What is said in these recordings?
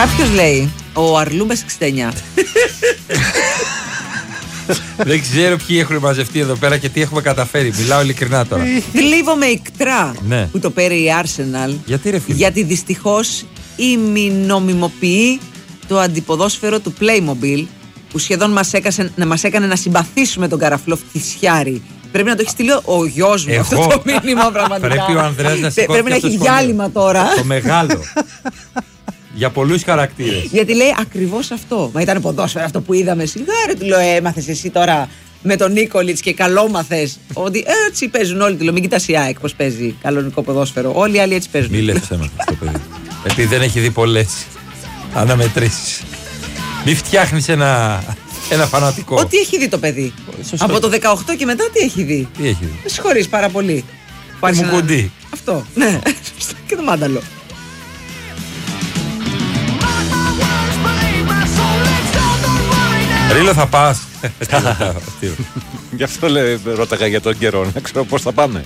Κάποιος λέει, ο Αρλούμπες 69. Δεν ξέρω ποιοι έχουν μαζευτεί εδώ πέρα και τι έχουμε καταφέρει. Μιλάω ειλικρινά τώρα. Θλίβομαι ικτρά Ναι. που το παίρνει η Arsenal. Γιατί ρε φίλε? Γιατί δυστυχώς ημινομιμοποιεί το αντιποδόσφαιρο του Playmobil, που σχεδόν μας έκανε να συμπαθήσουμε τον καραφλό Φτισιάρη. Πρέπει να το έχει στείλει ο γιος μου αυτό το μήνυμα πραγματικά. Πρέπει ο Ανδρέας να σηκώσει. Πρέπει να έχει διάλειμμα τώρα. Το μεγάλο. Για πολλούς χαρακτήρες. Γιατί λέει ακριβώς αυτό. Μα ήταν ποδόσφαιρο αυτό που είδαμε. Σιγάρε, του λέω, έμαθες εσύ τώρα με τον Νίκολιτς και καλό μαθες. Ότι έτσι παίζουν όλοι. Του λέω, μην κοιτάς η ΑΕΚ πώς παίζει κανονικό ποδόσφαιρο. Όλοι οι άλλοι έτσι παίζουν. Μη λες ψέματα στο παιδί. Επειδή δεν έχει δει πολλές αναμετρήσεις. Μη φτιάχνεις ένα φανατικό. Ό,τι έχει δει το παιδί. Σωστό. Από το 18 και μετά τι έχει δει. Τι έχει δει? Με συγχωρείς πάρα πολύ. Μου κοντή. Αυτό. Ναι. Και το μάνταλο. Ρίλο, θα πας? Γι' αυτό ρώταγα για τον καιρό, να ξέρω πώς θα πάμε.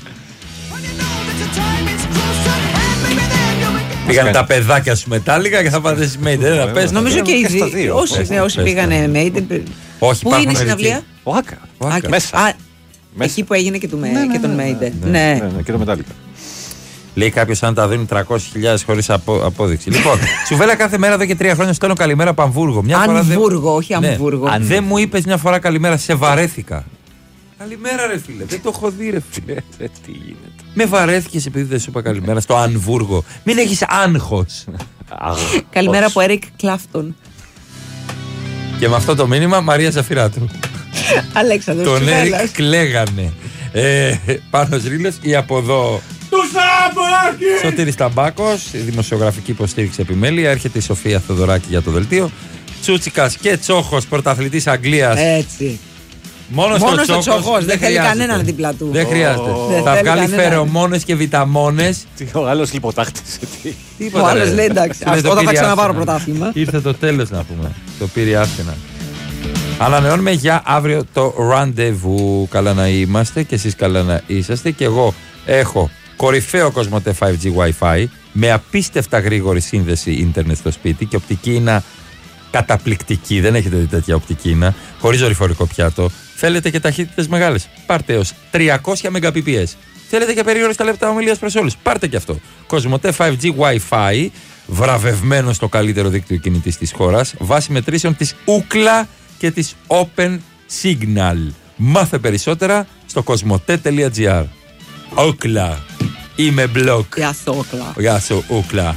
Πήγαν τα παιδάκια σου μετάλλικα και θα πάτε στη Maiden. Νομίζω και οι δύο. Όσοι πήγανε Maiden. Όχι, πού είναι η συναυλία? Ο Άκα. Μέσα. Εκεί που έγινε και τον Maiden. Ναι. Και το μετάλλικα. Λέει κάποιος αν τα δίνουν 300.000 χωρίς απόδειξη. Λοιπόν, σου βέλα κάθε μέρα εδώ και 3 χρόνια στέλνω καλημέρα από Αμβούργο. Αμβούργο, όχι Αμβούργο. Αν δεν μου είπες μια φορά καλημέρα, σε βαρέθηκα. Καλημέρα ρε φίλε, δεν το έχω δει ρε φίλε. Τι γίνεται? Με βαρέθηκες επειδή δεν σου είπα καλημέρα στο Αμβούργο. Μην έχεις άγχος. Καλημέρα από Eric Clapton. Και με αυτό το μήνυμα Μαρία Ζαφυράτου. Αλέξανδρος Τον Τσουβέλλας. Έρικ κλαίγανε. Πάνος Ρίλος ή από εδώ. Σωτήρης Ταμπάκος, δημοσιογραφική υποστήριξη επιμέλεια. Έρχεται η Σοφία Θεοδωράκη για το δελτίο. Τσούτσικας και Τσόχος, πρωταθλητής Αγγλίας. Έτσι. Μόνο στο Τσόχος. Δεν θέλει κανέναν δίπλα του. Δεν χρειάζεται. Θα βγάλει φερομόνες και βιταμόνες. Ο άλλος λιποτάκτησε. Ο άλλος λέει εντάξει. Όταν θα ξαναπάρω πρωτάθλημα. Ήρθε το τέλος να πούμε. Το πήρε η Arsenal. Ανανεώνουμε για αύριο το ραντεβού. Καλά να είμαστε και εσείς καλά να είσαστε. Και εγώ έχω κορυφαίο Κοσμοτέ 5G Wi-Fi με απίστευτα γρήγορη σύνδεση ίντερνετ στο σπίτι και οπτική ίνα καταπληκτική. Δεν έχετε δει τέτοια οπτική ίνα. Χωρίς δορυφορικό πιάτο. Θέλετε και ταχύτητες μεγάλες? Πάρτε έως 300 Mbps. Θέλετε και περιόριστα λεπτά ομιλίας προς όλους? Πάρτε και αυτό. Κοσμοτέ 5G Wi-Fi, βραβευμένο στο καλύτερο δίκτυο κινητής της χώρας, βάσει μετρήσεων της Ookla και της Open Signal. Μάθε περισσότερα στο κοσμοτέ.gr. Ookla. Είμαι μπλοκ. Γεια σου, Ookla. Γεια σου, Ookla.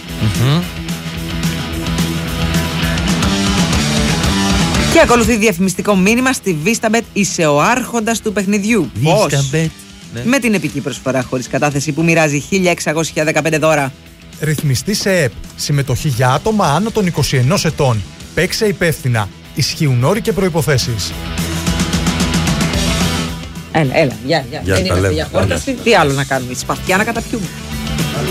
Και ακολουθεί διαφημιστικό μήνυμα στη VistaBet. Είσαι ο άρχοντας του παιχνιδιού. Πώς? VistaBet. Ναι. Με την επική προσφορά χωρίς κατάθεση που μοιράζει 1.615 δώρα. Ρυθμιστή σε ΕΠ. Συμμετοχή για άτομα άνω των 21 ετών. Παίξε υπεύθυνα. Ισχύουν όροι και προϋποθέσεις. Έλα, γεια. Για Δεν τα είναι λέμε. για χόρταση. Τι άλλο να κάνουμε, σπαθιά να καταπιούμε.